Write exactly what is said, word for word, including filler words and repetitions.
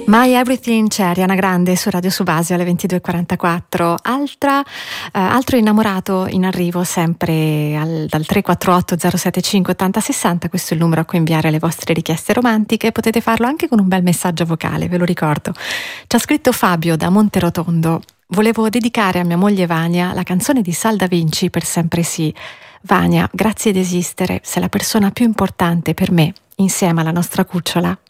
My Everything, c'è Ariana Grande su Radio Subasio alle ventidue e quarantaquattro. Altra, eh, altro innamorato in arrivo sempre al, dal tre quattro otto zero sette cinque otto zero sei zero. Questo è il numero a cui inviare le vostre richieste romantiche. Potete farlo anche con un bel messaggio vocale, ve lo ricordo. Ci ha scritto Fabio da Monterotondo: volevo dedicare a mia moglie Vania la canzone di Sal Da Vinci, Per sempre sì. Vania, grazie di esistere, sei la persona più importante per me, insieme alla nostra cucciola.